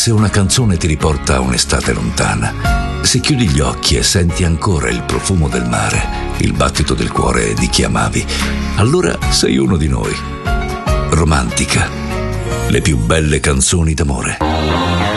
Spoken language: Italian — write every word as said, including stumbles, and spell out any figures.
se una canzone ti riporta a un'estate lontana, se chiudi gli occhi e senti ancora il profumo del mare, il battito del cuore di chi amavi, allora sei uno di noi. Romantica, le più belle canzoni d'amore.